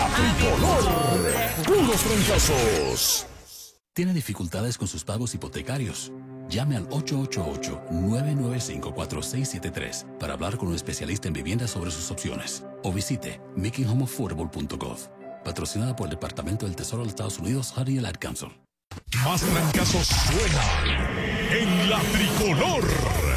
Tricolor. Puros trancazos. ¿Tiene dificultades con sus pagos hipotecarios? Llame al 888-995-4673 para hablar con un especialista en viviendas sobre sus opciones. O visite makinghomeaffordable.gov. Patrocinada por el Departamento del Tesoro de los Estados Unidos, Honey Ad Council. Más trancazos suenan en la Tricolor.